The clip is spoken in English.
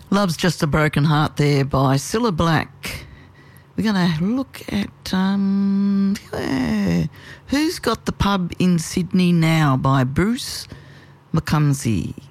Love's Just a Broken Heart there by Cilla Black. We're going to look at Who's Got the Pub in Sydney Now by Bruce McCumsey.